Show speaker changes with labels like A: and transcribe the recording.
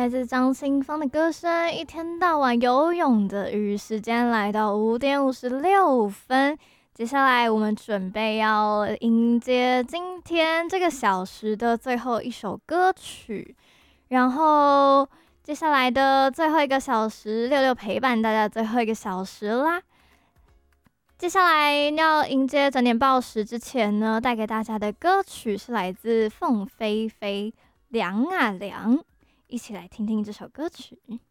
A: 来自张清芳的歌声，一天到晚游泳的鱼，时间来到5:56。接下来我们准备要迎接今天这个小时的最后一首歌曲，然后接下来的最后一个小时，六六陪伴大家最后一个小时啦。接下来要迎接整点报时之前呢，带给大家的歌曲是来自凤飞飞《凉啊凉》，一起来听听这首歌曲。